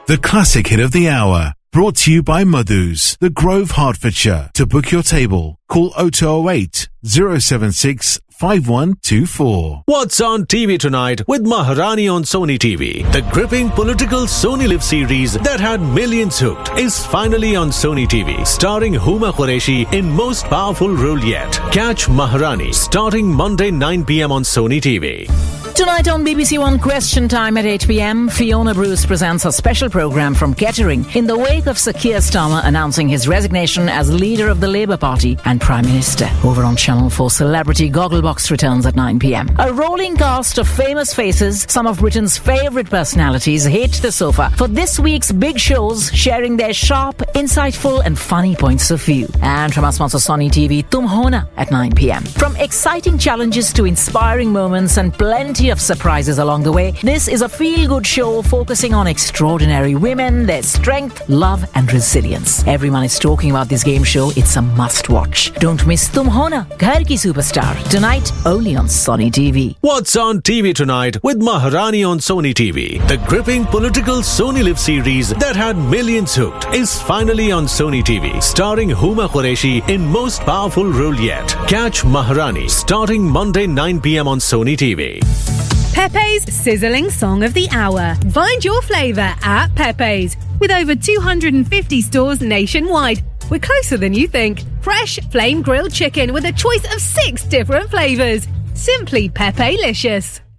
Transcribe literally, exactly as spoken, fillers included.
the classic hit of the hour. Brought to you by Madhu's, The Grove, Hertfordshire. To book your table, call oh two oh eight, oh seven six, five one two four. What's on T V tonight with Maharani on Sony T V? The gripping political Sony Live series that had millions hooked is finally on Sony T V, starring Huma Qureshi in most powerful role yet. Catch Maharani starting Monday nine p.m. on Sony T V. Tonight on B B C One Question Time at eight p.m, Fiona Bruce presents a special programme from Kettering in the wake of Sir Keir Starmer announcing his resignation as leader of the Labour Party and Prime Minister. Over on Channel four, Celebrity Gogglebox returns at nine p.m. A rolling cast of famous faces, some of Britain's favourite personalities, hit the sofa for this week's big shows, sharing their sharp, insightful and funny points of view. And from our sponsor Sony T V, Tum Hona at nine p.m. From exciting challenges to inspiring moments and plenty of surprises along the way, this is a feel-good show focusing on extraordinary women, their strength, love and resilience. Everyone is talking about this game show. It's a must-watch. Don't miss Tum Hona, Ghar Ki Superstar, tonight only on Sony T V. What's on T V tonight with Maharani on Sony T V? The gripping political Sony Live series that had millions hooked is finally on Sony T V, starring Huma Qureshi in most powerful role yet. Catch Maharani starting Monday nine p.m. on Sony T V. Pepe's Sizzling Song of the Hour. Find your flavour at Pepe's. With over two hundred fifty stores nationwide, we're closer than you think. Fresh flame grilled chicken with a choice of six different flavours. Simply Pepe-licious.